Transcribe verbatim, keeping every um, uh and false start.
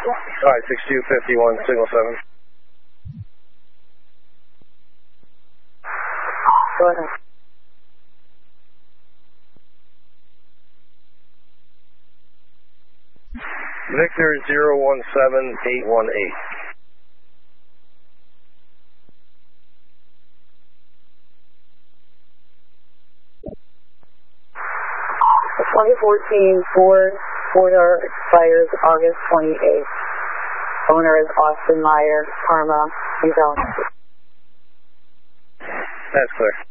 Alright, six two fifty-one, signal seven. Go ahead. Victor zero one seven eight one eight. twenty fourteen Ford Ford expires August twenty-eighth. Owner is Austin Meyer, Parma, New Zealand. That's clear.